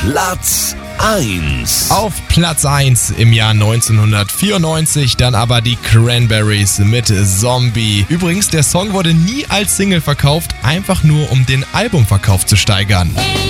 Platz 1. Auf Platz 1 im Jahr 1994 dann aber die Cranberries mit Zombie. Übrigens, der Song wurde nie als Single verkauft, einfach nur um den Albumverkauf zu steigern.